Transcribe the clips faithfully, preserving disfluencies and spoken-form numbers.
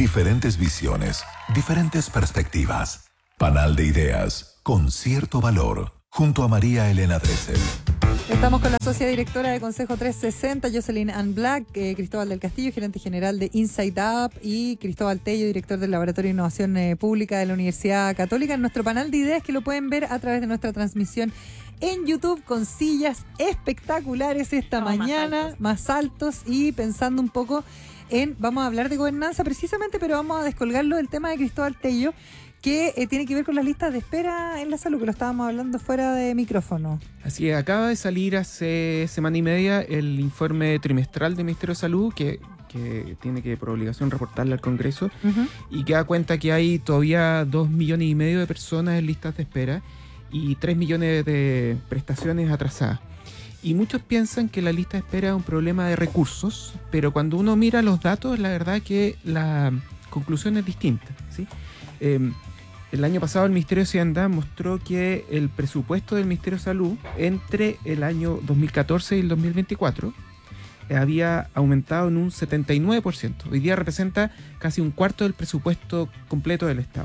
Diferentes visiones, diferentes perspectivas. Panal de ideas con cierto valor. Junto a María Elena Dressel. Estamos con la socia directora de Consejo trescientos sesenta, Jocelyn Ann Black, eh, Cristóbal del Castillo, gerente general de Insight Up, y Cristóbal Tello, director del Laboratorio de Innovación eh, Pública de la Universidad Católica, en nuestro panel de ideas que lo pueden ver a través de nuestra transmisión en YouTube con sillas espectaculares esta no, mañana, más altos. más altos, y pensando un poco en, vamos a hablar de gobernanza precisamente, pero vamos a descolgarlo del tema de Cristóbal Tello, que eh, tiene que ver con las listas de espera en la salud, que lo estábamos hablando fuera de micrófono. Así es, acaba de salir hace semana y media el informe trimestral del Ministerio de Salud, que, que tiene que por obligación reportarle al Congreso, uh-huh. y que da cuenta que hay todavía dos millones y medio de personas en listas de espera y tres millones de prestaciones atrasadas. Y muchos piensan que la lista de espera es un problema de recursos, pero cuando uno mira los datos, la verdad que la conclusión es distinta, ¿sí? Eh, El año pasado el Ministerio de Hacienda mostró que el presupuesto del Ministerio de Salud entre el año dos mil catorce y el dos mil veinticuatro había aumentado en un setenta y nueve por ciento. Hoy día representa casi un cuarto del presupuesto completo del Estado.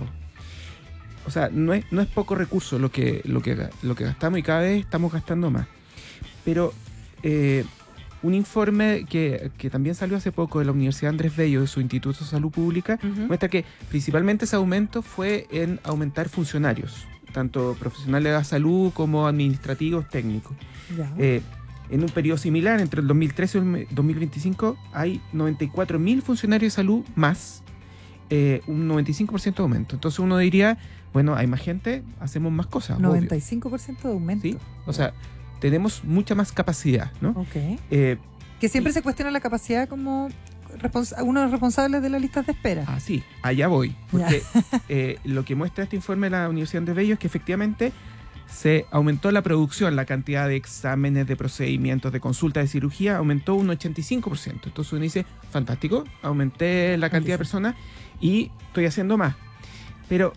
O sea, no es, no es poco recurso lo que, lo, que, lo que gastamos, y cada vez estamos gastando más. Pero eh, un informe que, que también salió hace poco de la Universidad Andrés Bello, de su Instituto de Salud Pública, uh-huh. muestra que principalmente ese aumento fue en aumentar funcionarios, tanto profesionales de la salud como administrativos, técnicos. Yeah. Eh, en un periodo similar, entre el dos mil trece y el dos mil veinticinco, hay noventa y cuatro mil funcionarios de salud más, eh, un noventa y cinco por ciento de aumento. Entonces uno diría, bueno, hay más gente, hacemos más cosas. noventa y cinco por ciento obvio. de aumento. ¿Sí? O sea, tenemos mucha más capacidad, ¿no? Okay. Eh, que siempre y, se cuestiona la capacidad como respons- uno de los responsables de las listas de espera. Ah, sí, allá voy. Porque eh, lo que muestra este informe de la Universidad de Bello es que efectivamente se aumentó la producción, la cantidad de exámenes, de procedimientos, de consultas, de cirugía, aumentó un ochenta y cinco por ciento. Entonces uno dice, fantástico, aumenté la cantidad de personas y estoy haciendo más. Pero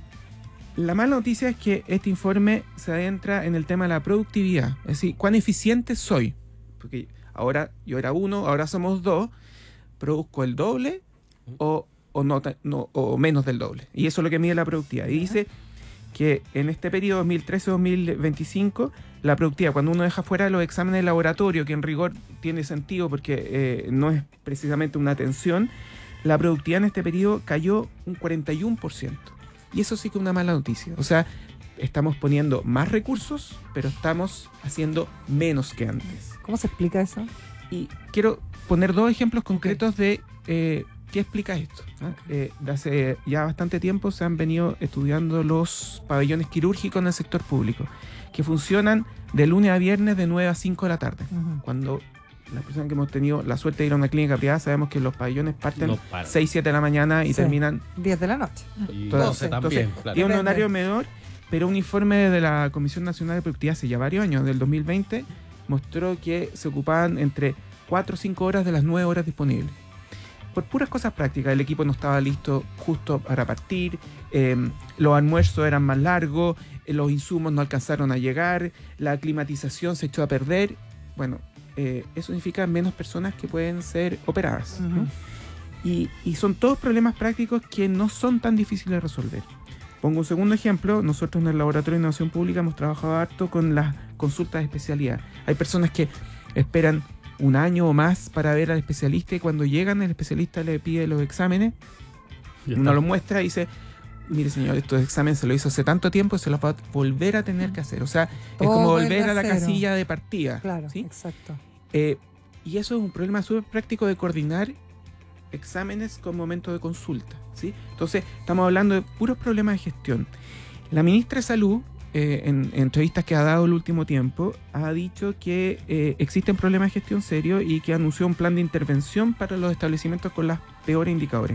la mala noticia es que este informe se adentra en el tema de la productividad. Es decir, ¿cuán eficiente soy? Porque ahora yo era uno, ahora somos dos. ¿Produzco el doble o, o, no, no, o menos del doble? Y eso es lo que mide la productividad. Y dice que en este periodo dos mil trece a dos mil veinticinco, la productividad, cuando uno deja fuera los exámenes de laboratorio, que en rigor tiene sentido porque eh, no es precisamente una atención, la productividad en este periodo cayó un cuarenta y uno por ciento. Y eso sí que es una mala noticia. O sea, estamos poniendo más recursos, pero estamos haciendo menos que antes. ¿Cómo se explica eso? Y quiero poner dos ejemplos concretos okay. de eh, qué explica esto. ¿eh? Eh, de hace ya bastante tiempo se han venido estudiando los pabellones quirúrgicos en el sector público, que funcionan de lunes a viernes de nueve a cinco de la tarde. Uh-huh. Cuando las personas que hemos tenido la suerte de ir a una clínica privada sabemos que los pabellones parten no seis, siete de la mañana y sí. terminan diez de la noche. Y doce también. Entonces, claro. tiene un horario menor, pero un informe de la Comisión Nacional de Productividad hace ya varios años, del dos mil veinte, mostró que se ocupaban entre cuatro o cinco horas de las nueve horas disponibles. Por puras cosas prácticas, el equipo no estaba listo justo para partir, eh, los almuerzos eran más largos, eh, los insumos no alcanzaron a llegar, la climatización se echó a perder. Bueno, eh, eso significa menos personas que pueden ser operadas. Uh-huh. ¿no? Y, y son todos problemas prácticos que no son tan difíciles de resolver. Pongo un segundo ejemplo. Nosotros en el Laboratorio de Innovación Pública hemos trabajado harto con las consultas de especialidad. Hay personas que esperan un año o más para ver al especialista, y cuando llegan el especialista le pide los exámenes, uno los muestra y dice, mire señor, estos exámenes se lo hizo hace tanto tiempo y se los va a volver a tener que hacer. O sea, Todo es como volver a la cero. casilla de partida. Claro, ¿sí? exacto. Eh, y eso es un problema súper práctico de coordinar exámenes con momento de consulta, ¿sí? Entonces, estamos hablando de puros problemas de gestión. La ministra de Salud, eh, en, en entrevistas que ha dado el último tiempo, ha dicho que eh, existen problemas de gestión serios y que anunció un plan de intervención para los establecimientos con los peores indicadores.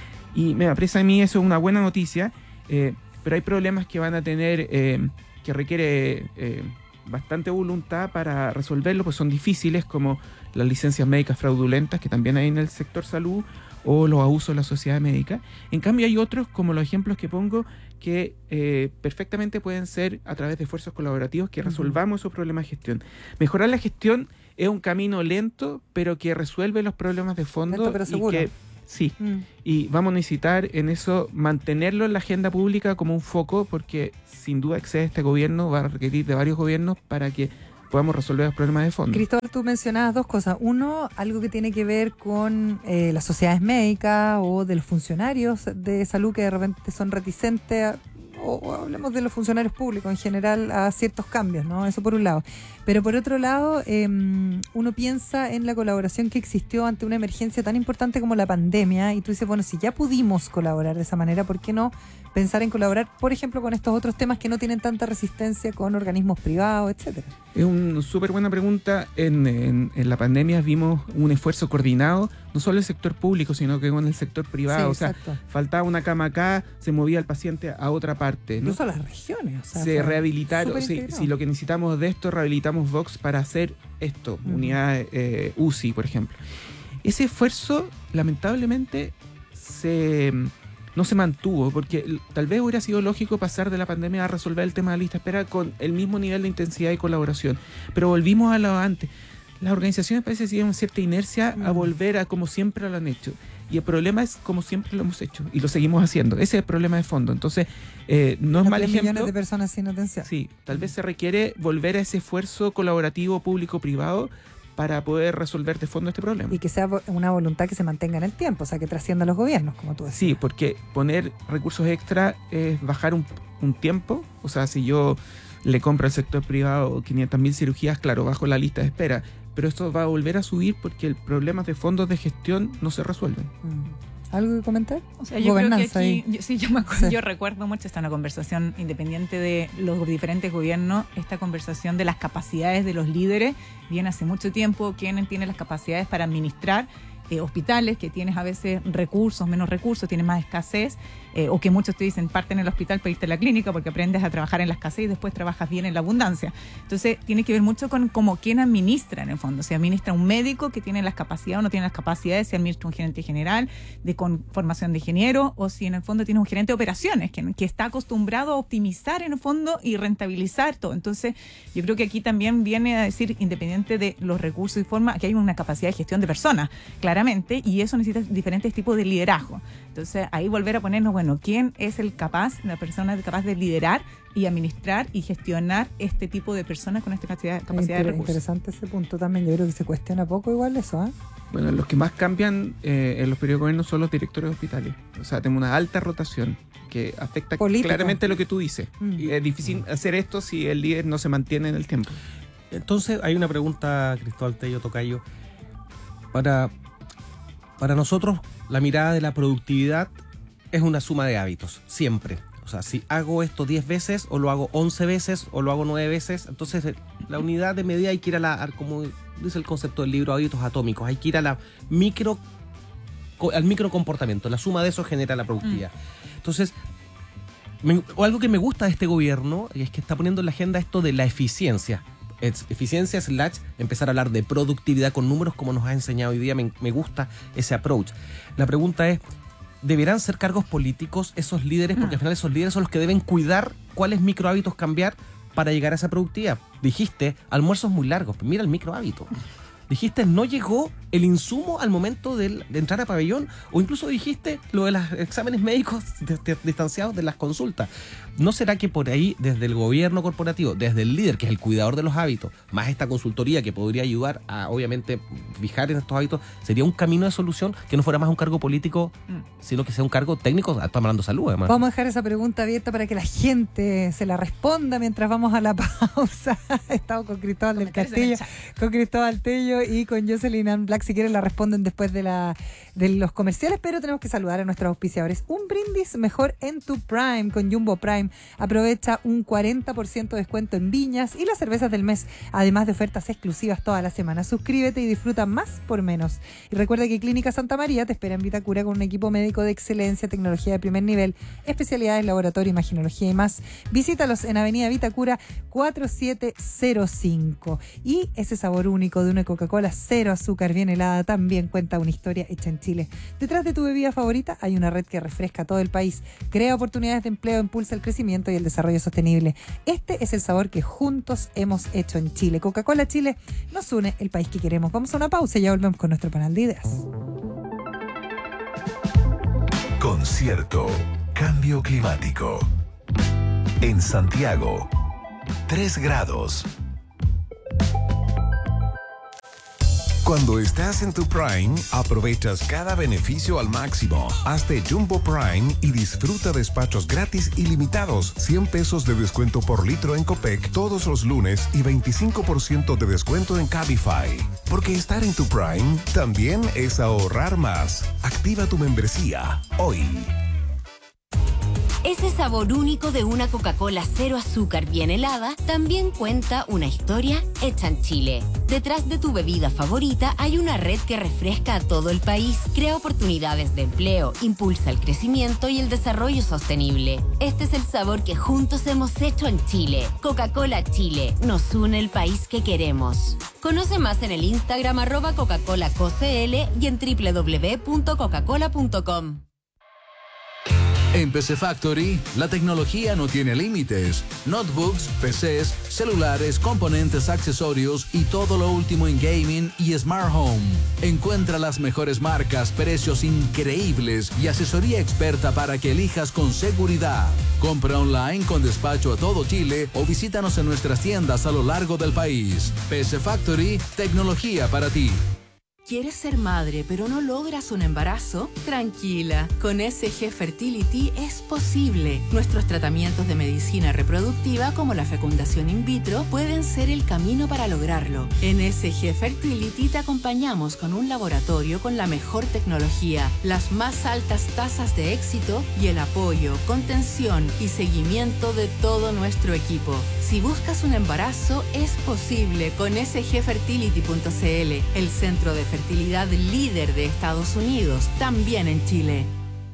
Y me parece a mí eso es una buena noticia, eh, pero hay problemas que van a tener, eh, que requiere eh, bastante voluntad para resolverlo, pues son difíciles, como las licencias médicas fraudulentas, que también hay en el sector salud, o los abusos de la sociedad médica. En cambio hay otros, como los ejemplos que pongo, que eh, perfectamente pueden ser a través de esfuerzos colaborativos que resolvamos esos problemas de gestión. Mejorar la gestión es un camino lento, pero que resuelve los problemas de fondo lento, pero y seguro. que Sí, Mm. y vamos a necesitar en eso mantenerlo en la agenda pública como un foco, porque sin duda excede este gobierno, va a requerir de varios gobiernos para que podamos resolver los problemas de fondo. Cristóbal, tú mencionabas dos cosas. Uno, algo que tiene que ver con eh, las sociedades médicas o de los funcionarios de salud que de repente son reticentes a, o, o hablemos de los funcionarios públicos en general, a ciertos cambios, ¿no? Eso por un lado. Pero por otro lado, eh, uno piensa en la colaboración que existió ante una emergencia tan importante como la pandemia, y tú dices, bueno, si ya pudimos colaborar de esa manera, ¿por qué no pensar en colaborar, por ejemplo, con estos otros temas que no tienen tanta resistencia con organismos privados, etcétera? Es una súper buena pregunta. En, en, en la pandemia vimos un esfuerzo coordinado, no solo el sector público, sino que con el sector privado. Sí, o sea, exacto. faltaba una cama acá, se movía el paciente a otra parte, ¿no? Incluso a las regiones. O sea, Se fue rehabilitaron, súper si, integrado. si lo que necesitamos de esto, rehabilitamos Vox para hacer esto, Ujú. unidades eh, U C I, por ejemplo. Ese esfuerzo, lamentablemente, se, no se mantuvo, porque l- tal vez hubiera sido lógico pasar de la pandemia a resolver el tema de la lista de espera con el mismo nivel de intensidad y colaboración. Pero volvimos a lo antes. Las organizaciones parece que siguen cierta inercia a Mm. volver a como siempre lo han hecho. Y el problema es como siempre lo hemos hecho y lo seguimos haciendo. Ese es el problema de fondo. Entonces, eh, no es A mal tres ejemplo. millones de personas sin atención. Sí, tal vez se requiere volver a ese esfuerzo colaborativo público-privado para poder resolver de fondo este problema. Y que sea vo- una voluntad que se mantenga en el tiempo, o sea, que trascienda a los gobiernos, como tú decías. Sí, porque poner recursos extra es bajar un, un tiempo. O sea, si yo le compro al sector privado quinientas mil cirugías, claro, bajo la lista de espera. Pero esto va a volver a subir porque el problema de fondos de gestión no se resuelven. Mm. ¿Algo que comentar? O sea, yo creo que Gobernanza aquí, ahí. yo, sí, yo, me acuerdo, Sí. yo recuerdo mucho, esta es una conversación independiente de los diferentes gobiernos, esta conversación de las capacidades de los líderes, viene hace mucho tiempo, quién tiene las capacidades para administrar eh, hospitales, que tienes a veces recursos, menos recursos, tienes más escasez, eh, o que muchos te dicen, parten en el hospital para irte a la clínica porque aprendes a trabajar en la escasez y después trabajas bien en la abundancia. Entonces, tiene que ver mucho con como quién administra en el fondo. Si administra un médico que tiene las capacidades o no tiene las capacidades, si administra un gerente general de con formación de ingeniero, o si en el fondo tiene un gerente de operaciones que, que está acostumbrado a optimizar en el fondo y rentabilizar todo. Entonces, yo creo que aquí también viene a decir, independiente de los recursos y forma, que hay una capacidad de gestión de personas, claramente, y eso necesita diferentes tipos de liderazgo. Entonces, ahí volver a ponernos, bueno, ¿quién es el capaz, la persona capaz de liderar y administrar y gestionar este tipo de personas con esta capacidad, capacidad de Inter- recursos? Interesante ese punto también. Yo creo que se cuestiona poco igual eso, ¿eh? Bueno, los que más cambian eh, en los periodos de gobierno son los directores de hospitales. O sea, tenemos una alta rotación que afecta Política. claramente lo que tú dices. Mm. Y es difícil hacer esto si el líder no se mantiene en el tiempo. Entonces, hay una pregunta, Cristóbal Tello, tocayo. Para, para nosotros, la mirada de la productividad es una suma de hábitos, siempre. O sea, si hago esto diez veces, o lo hago once veces, o lo hago nueve veces, entonces eh, la unidad de medida hay que ir a la, a- como dice el concepto del libro, hábitos atómicos, hay que ir a la micro, co- al microcomportamiento. La suma de eso genera la productividad. Entonces, me- o algo que me gusta de este gobierno es que está poniendo en la agenda esto de la eficiencia. Es eficiencia slash empezar a hablar de productividad con números como nos ha enseñado hoy día. Me, me gusta ese approach. La pregunta es, ¿deberán ser cargos políticos esos líderes? Porque al final esos líderes son los que deben cuidar cuáles micro hábitos cambiar para llegar a esa productividad. Dijiste, almuerzos muy largos. Mira el micro hábito. Dijiste, no llegó el insumo al momento del- de entrar a pabellón, o incluso dijiste lo de los exámenes médicos de- de- distanciados de las consultas. ¿No será que por ahí, desde el gobierno corporativo, desde el líder, que es el cuidador de los hábitos, más esta consultoría que podría ayudar a, obviamente, fijar en estos hábitos, sería un camino de solución que no fuera más un cargo político, sino que sea un cargo técnico? Estamos hablando de salud, además. Vamos a dejar esa pregunta abierta para que la gente se la responda mientras vamos a la pausa. He estado con Cristóbal del Comentarios en el Castillo, con Cristóbal Tello y con Jocelyn Ann Black. Si quieren la responden después de, la, de los comerciales, pero tenemos que saludar a nuestros auspiciadores. Un brindis mejor en tu Prime con Jumbo Prime. Aprovecha un cuarenta por ciento de descuento en viñas y las cervezas del mes, además de ofertas exclusivas toda la semana. Suscríbete y disfruta más por menos. Y recuerda que Clínica Santa María te espera en Vitacura con un equipo médico de excelencia, tecnología de primer nivel, especialidades, laboratorio, imaginología y más. Visítalos en Avenida Vitacura cuatro siete cero cinco. Y ese sabor único de una Coca-Cola cero azúcar bien helada también cuenta una historia hecha en Chile. Detrás de tu bebida favorita hay una red que refresca todo el país, crea oportunidades de empleo, impulsa el crecimiento y el desarrollo sostenible. Este es el sabor que juntos hemos hecho en Chile. Coca-Cola Chile nos une el país que queremos. Vamos a una pausa y ya volvemos con nuestro panel de ideas. Concierto. Cambio climático. En Santiago, tres grados. Cuando estás en tu Prime, aprovechas cada beneficio al máximo. Hazte Jumbo Prime y disfruta despachos gratis ilimitados, cien pesos de descuento por litro en Copec todos los lunes y veinticinco por ciento de descuento en Cabify. Porque estar en tu Prime también es ahorrar más. Activa tu membresía hoy. Ese sabor único de una Coca-Cola cero azúcar bien helada también cuenta una historia hecha en Chile. Detrás de tu bebida favorita hay una red que refresca a todo el país, crea oportunidades de empleo, impulsa el crecimiento y el desarrollo sostenible. Este es el sabor que juntos hemos hecho en Chile. Coca-Cola Chile, nos une el país que queremos. Conoce más en el Instagram arroba Coca-Cola C O C L y en doble u doble u doble u punto coca cola punto com. En P C Factory, la tecnología no tiene límites. Notebooks, P Cs, celulares, componentes, accesorios y todo lo último en gaming y smart home. Encuentra las mejores marcas, precios increíbles y asesoría experta para que elijas con seguridad. Compra online con despacho a todo Chile o visítanos en nuestras tiendas a lo largo del país. P C Factory, tecnología para ti. ¿Quieres ser madre pero no logras un embarazo? Tranquila, con S G Fertility es posible. Nuestros tratamientos de medicina reproductiva como la fecundación in vitro pueden ser el camino para lograrlo. En S G Fertility te acompañamos con un laboratorio con la mejor tecnología, las más altas tasas de éxito y el apoyo, contención y seguimiento de todo nuestro equipo. Si buscas un embarazo, es posible con S G fertility punto c l, el centro de fertilidad líder de Estados Unidos, también en Chile.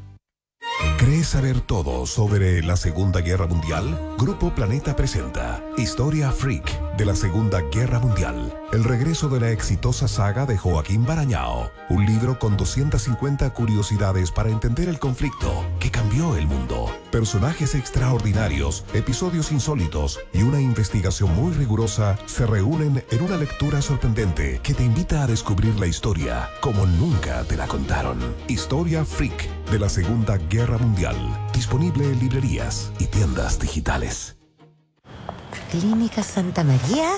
¿Crees saber todo sobre la Segunda Guerra Mundial? Grupo Planeta presenta Historia Freak de la Segunda Guerra Mundial. El regreso de la exitosa saga de Joaquín Barañao. Un libro con doscientas cincuenta curiosidades para entender el conflicto que cambió el mundo. Personajes extraordinarios, episodios insólitos y una investigación muy rigurosa se reúnen en una lectura sorprendente que te invita a descubrir la historia como nunca te la contaron. Historia Freak de la Segunda Guerra Mundial. Disponible en librerías y tiendas digitales. ¿Clínica Santa María?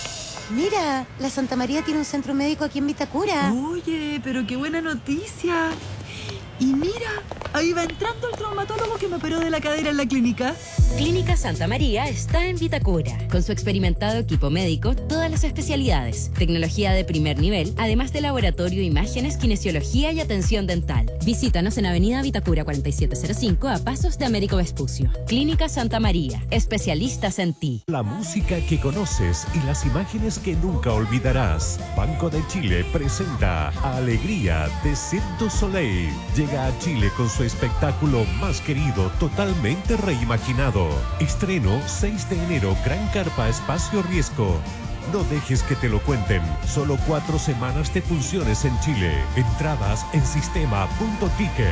Mira, la Santa María tiene un centro médico aquí en Vitacura. Oye, pero qué buena noticia. Y mira, ahí va entrando el traumatólogo que me operó de la cadera en la clínica. Clínica Santa María está en Vitacura. Con su experimentado equipo médico, todas las especialidades, tecnología de primer nivel, además de laboratorio, imágenes, kinesiología y atención dental. Visítanos en Avenida Vitacura cuarenta y siete cero cinco a pasos de Américo Vespucio. Clínica Santa María, especialistas en ti. La música que conoces y las imágenes que nunca olvidarás. Banco de Chile presenta Alegría de Cirque du Soleil. Llega a Chile con su espectáculo más querido, totalmente reimaginado. Estreno seis de enero, Gran Carpa Espacio Riesgo. No dejes que te lo cuenten. Solo cuatro semanas de funciones en Chile. Entradas en sistema punto ticket.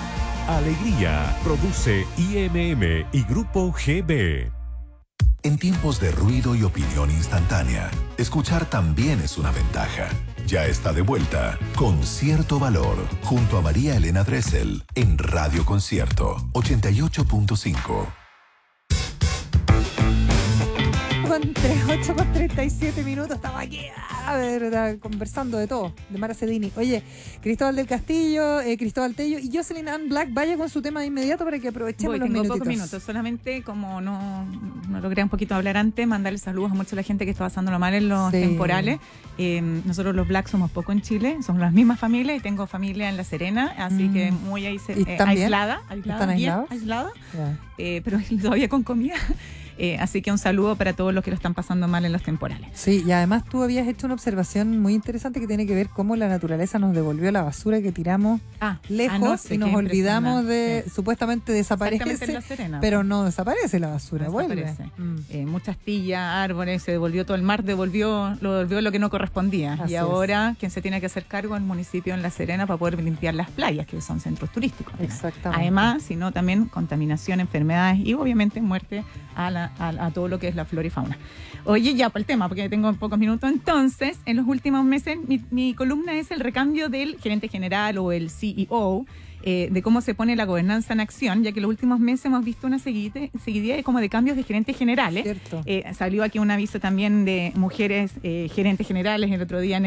Alegría. Produce I M M y Grupo G B. En tiempos de ruido y opinión instantánea, escuchar también es una ventaja. Ya está de vuelta Concierto Valor junto a María Elena Dressel en Radio Concierto ochenta y ocho punto cinco. ocho con treinta y siete minutos, estamos aquí a ver, conversando de todo, de Mara Cedini. Oye, Cristóbal del Castillo, eh, Cristóbal Tello y Jocelyn Ann Black, vaya con su tema de inmediato para que aprovechemos Voy, los tengo minutitos. pocos minutos, solamente como no, no logré un poquito hablar antes, mandarle saludos a mucha la gente que está pasándolo mal en los Sí. temporales. Eh, nosotros los Black somos poco en Chile, somos las mismas familias y tengo familia en La Serena, así Mm. que muy aise- ¿Y eh, están bien? aislada, aislada, ¿Están bien aislados? aislada, Ya. eh, pero todavía con comida. Eh, así que un saludo para todos los que lo están pasando mal en los temporales. Sí, y además tú habías hecho una observación muy interesante que tiene que ver cómo la naturaleza nos devolvió la basura que tiramos Ah, lejos anoche, y nos qué olvidamos de, impresionante. supuestamente desaparece, Exactamente en La Serena, pero pues. no desaparece la basura, vuelve. Desaparece. Mm. Eh, muchas tillas, árboles, se devolvió todo el mar, devolvió lo devolvió lo que no correspondía. Así y ahora quien se tiene que hacer cargo es el municipio en La Serena para poder limpiar las playas, que son centros turísticos. Exactamente. Además, sino también contaminación, enfermedades y obviamente muerte a la a, a, a todo lo que es la flora y fauna. Oye, ya, por el tema, porque tengo pocos minutos. Entonces, en los últimos meses, mi, mi columna es el recambio del gerente general o el C E O, eh, de cómo se pone la gobernanza en acción, ya que en los últimos meses hemos visto una seguidilla, seguidilla como de cambios de gerentes generales. Cierto. Eh, salió aquí un aviso también de mujeres eh, gerentes generales el otro día en